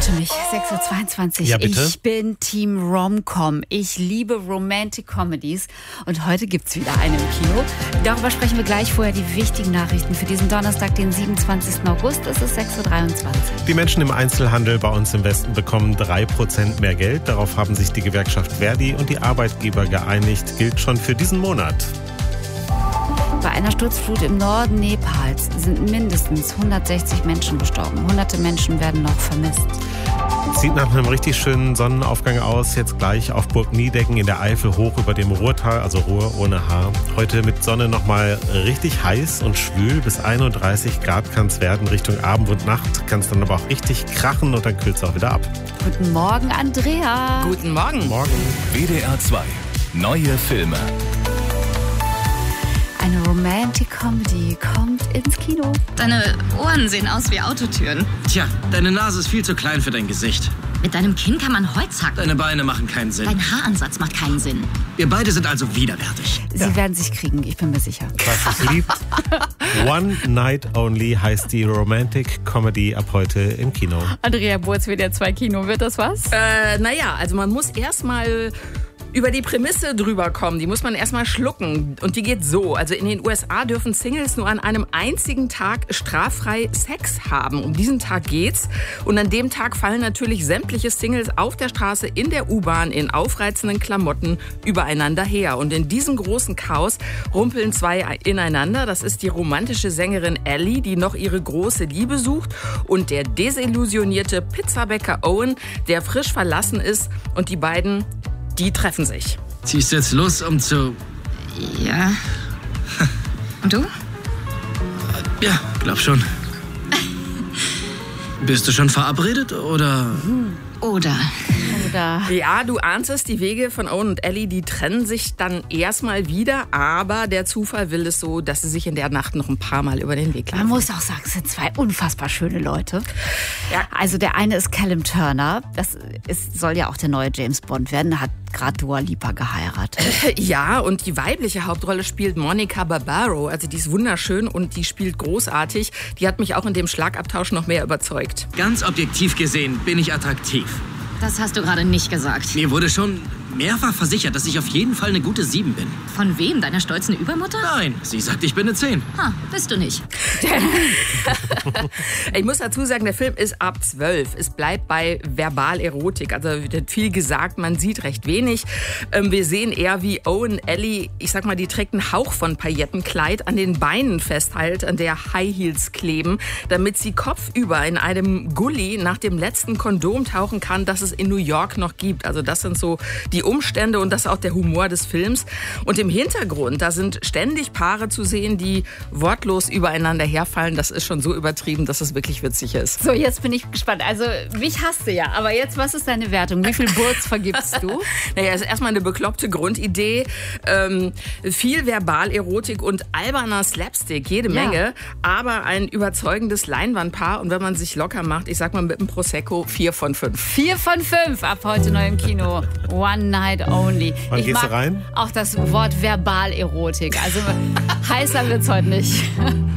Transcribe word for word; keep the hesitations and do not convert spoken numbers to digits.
oute mich. sechs Uhr zweiundzwanzig. Ja, bitte? Ich bin Team Rom-Com. Ich liebe Romantic Comedies. Und heute gibt's wieder eine im Kino. Darüber sprechen wir gleich. Vorher die wichtigen Nachrichten für diesen Donnerstag, den siebenundzwanzigsten August. Es ist sechs Uhr dreiundzwanzig. Die Menschen im Einzelhandel bei uns im Westen bekommen drei Prozent mehr Geld. Darauf haben sich die Gewerkschaft Verdi und die Arbeitgeber geeinigt. Gilt schon für diesen Monat. Bei einer Sturzflut im Norden Nepals sind mindestens hundertsechzig Menschen gestorben. Hunderte Menschen werden noch vermisst. Sieht nach einem richtig schönen Sonnenaufgang aus. Jetzt gleich auf Burg Niedecken in der Eifel hoch über dem Ruhrtal, also Ruhr ohne Haar. Heute mit Sonne nochmal richtig heiß und schwül. Bis einunddreißig Grad kann es werden. Richtung Abend und Nacht kann es dann aber auch richtig krachen und dann kühlt es auch wieder ab. Guten Morgen, Andrea. Guten Morgen. Morgen. W D R zwei. Neue Filme. Eine Romantic Comedy kommt ins Kino. Deine Ohren sehen aus wie Autotüren. Tja, deine Nase ist viel zu klein für dein Gesicht. Mit deinem Kinn kann man Holz hacken. Deine Beine machen keinen Sinn. Dein Haaransatz macht keinen Sinn. Wir beide sind also widerwärtig. Sie ja. werden sich kriegen, ich bin mir sicher. Was es liebt. One Night Only heißt die Romantic Comedy ab heute im Kino. Andrea Burz, W D R zwei Kino, wird das was? Äh, naja, also man muss erstmal über die Prämisse drüber kommen. Die muss man erstmal schlucken. Und die geht so. Also in den U S A dürfen Singles nur an einem einzigen Tag straffrei Sex haben. Um diesen Tag geht's. Und an dem Tag fallen natürlich sämtliche Singles auf der Straße, in der U-Bahn, in aufreizenden Klamotten übereinander her. Und in diesem großen Chaos rumpeln zwei ineinander. Das ist die romantische Sängerin Ellie, die noch ihre große Liebe sucht. Und der desillusionierte Pizzabäcker Owen, der frisch verlassen ist. Und die beiden, die treffen sich. Ziehst jetzt los, um zu... Ja. Und du? Ja, glaub schon. Bist du schon verabredet, oder? Oder? Oder? Ja, du ahnst es, die Wege von Owen und Ellie, die trennen sich dann erstmal wieder, aber der Zufall will es so, dass sie sich in der Nacht noch ein paar Mal über den Weg laufen. Man muss auch sagen, es sind zwei unfassbar schöne Leute. Ja. Also der eine ist Callum Turner, das ist, soll ja auch der neue James Bond werden, hat gerade Dua Lipa geheiratet. Ja, und die weibliche Hauptrolle spielt Monica Barbaro, also die ist wunderschön und die spielt großartig. Die hat mich auch in dem Schlagabtausch noch mehr überzeugt. Ganz objektiv gesehen bin ich attraktiv. Das hast du gerade nicht gesagt. Mir wurde schon mehrfach versichert, dass ich auf jeden Fall eine gute sieben bin. Von wem? Deiner stolzen Übermutter? Nein, sie sagt, ich bin eine zehn. Ha, bist du nicht. Ich muss dazu sagen, der Film ist ab zwölf. Es bleibt bei Verbalerotik. Also wird viel gesagt, man sieht recht wenig. Wir sehen eher, wie Owen Ellie, ich sag mal, die trägt einen Hauch von Paillettenkleid an den Beinen festhält, an der High Heels kleben, damit sie kopfüber in einem Gully nach dem letzten Kondom tauchen kann, das es in New York noch gibt. Also das sind so die Umstände und das ist auch der Humor des Films. Und im Hintergrund, da sind ständig Paare zu sehen, die wortlos übereinander herfallen. Das ist schon so übertrieben, dass es wirklich witzig ist. So, jetzt bin ich gespannt. Also, mich hasst du ja. Aber jetzt, was ist deine Wertung? Wie viel Burz vergibst du? Naja, es ist erstmal eine bekloppte Grundidee. Ähm, viel Verbalerotik und alberner Slapstick, jede Ja. Menge. Aber ein überzeugendes Leinwandpaar. Und wenn man sich locker macht, ich sag mal mit einem Prosecco, vier von fünf. Vier von fünf ab heute neu im Kino. One Night Only. Wann ich gehst mag du rein? auch das Wort Verbalerotik. Also heißer wird's heute nicht.